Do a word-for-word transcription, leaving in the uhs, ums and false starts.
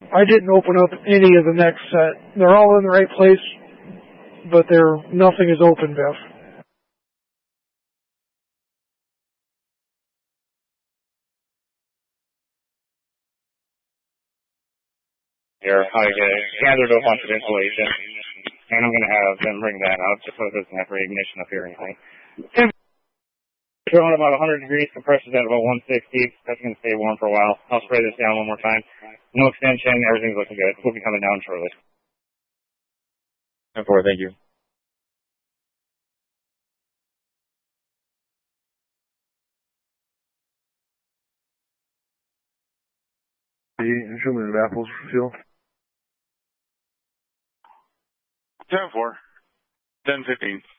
I didn't open up any of the next set. They're all in the right place, but they're, nothing is open, Beth. Here, I gathered a bunch of insulation, and I'm going to have them bring that up just so it doesn't have reignition up here or anything. Showing about one hundred degrees, compressor's at about one sixty. That's going to stay warm for a while. I'll spray this down one more time. No extension, everything's looking good. We'll be coming down shortly. ten four, thank you. Instrument of Apples fuel. ten four. ten fifteen.